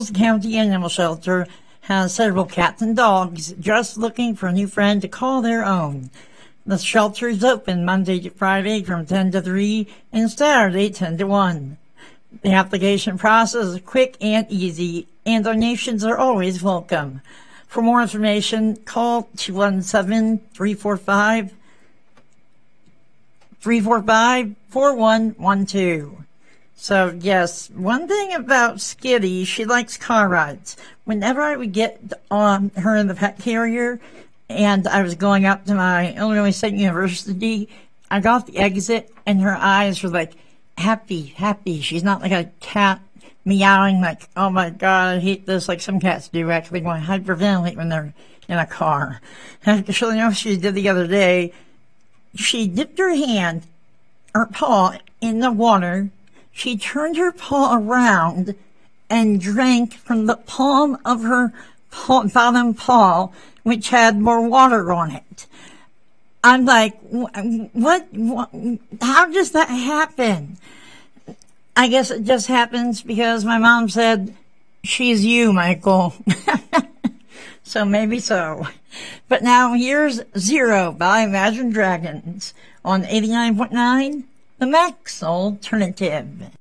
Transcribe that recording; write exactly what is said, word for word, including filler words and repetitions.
County Animal Shelter has several cats and dogs just looking for a new friend to call their own. The shelter is open Monday to Friday from ten to three and Saturday ten to one. The application process is quick and easy, and donations are always welcome. For more information, call two one seven, three four five, three four five, four one one two. So, yes, one thing about Skitty, she likes car rides. Whenever I would get on her in the pet carrier and I was going up to my Illinois State University, I got the exit and her eyes were like, happy, happy. She's not like a cat meowing like, oh my God, I hate this, like some cats do, actually going hyperventilate when they're in a car. Actually, you know what she did the other day? She dipped her hand, her paw, in the water. She turned her paw around and drank from the palm of her paw, bottom paw, which had more water on it. I'm like, what, what, how does that happen? I guess it just happens because my mom said, she's you, Michael. So maybe so. But now here's Zero by Imagine Dragons on eighty-nine point nine, The Max Alternative.